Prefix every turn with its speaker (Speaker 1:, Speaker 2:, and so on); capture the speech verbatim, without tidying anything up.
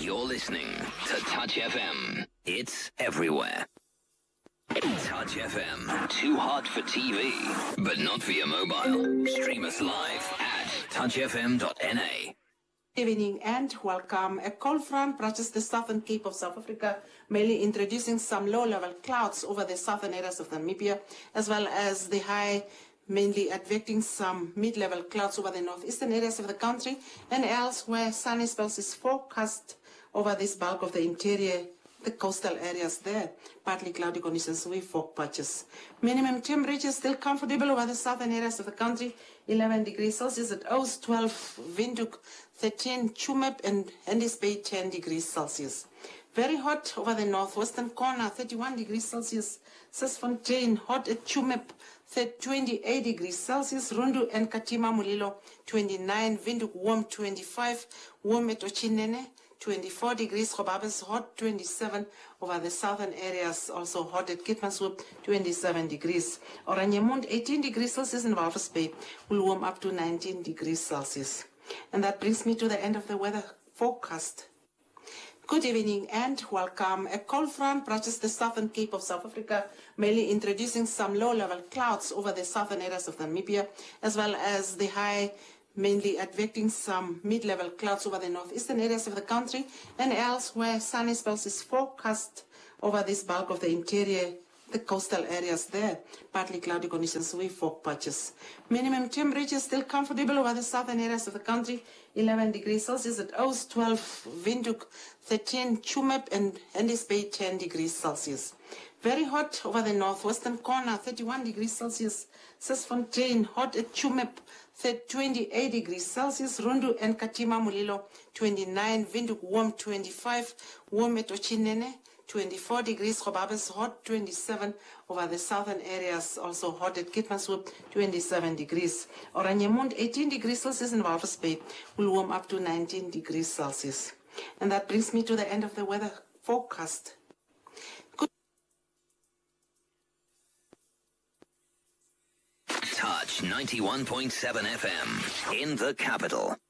Speaker 1: You're listening to Touch F M. It's everywhere. Touch F M. Too hot for T V, but not for your mobile. Stream us live at touch f m dot n a.
Speaker 2: Good evening and welcome. A cold front brushes the southern Cape of South Africa, mainly introducing some low-level clouds over the southern areas of Namibia, as well as the high, mainly advecting some mid-level clouds over the northeastern areas of the country, and elsewhere sunny spells is forecast over this bulk of the interior, the coastal areas there. Partly cloudy conditions with fog patches. Minimum temperatures still comfortable over the southern areas of the country. eleven degrees Celsius at Oos, twelve Windhoek, thirteen Chumep, and Hendy's Bay, ten degrees Celsius. Very hot over the northwestern corner, thirty-one degrees Celsius. Sesfontein, hot at Chumep, twenty-eight degrees Celsius. Rundu and Katima Mulilo, twenty-nine. Windhoek, warm, twenty-five. Warm at Ochinene, twenty-four degrees. Gobabes, hot, twenty-seven. Over the southern areas, also hot at Keetmanshoop, twenty-seven degrees. Oranjemund, eighteen degrees Celsius, and Walvis Bay will warm up to nineteen degrees Celsius. And that brings me to the end of the weather forecast. Good evening and welcome. A cold front brushes the southern Cape of South Africa, mainly introducing some low-level clouds over the southern areas of Namibia, as well as the high, mainly advecting some mid-level clouds over the northeastern areas of the country, and elsewhere sunny spells is forecast over this bulk of the interior, the coastal areas there. Partly cloudy conditions with fog patches. Minimum temperatures still comfortable over the southern areas of the country. eleven degrees Celsius at Oos, twelve Windhoek, thirteen Chumep, and Hendy's Bay, ten degrees Celsius. Very hot over the northwestern corner, thirty-one degrees Celsius. Sesfontein, hot at Chumep, twenty-eight degrees Celsius. Rundu and Katima Mulilo, twenty-nine. Windhoek, warm, twenty-five. Warm at Ochinene, twenty-four degrees. Gobabes, hot, twenty-seven. Over the southern areas, also hot at Keetmanshoop, twenty-seven degrees. Oranjemund, eighteen degrees Celsius, and Walvis Bay will warm up to nineteen degrees Celsius. And that brings me to the end of the weather forecast.
Speaker 1: Touch ninety-one point seven F M in the capital.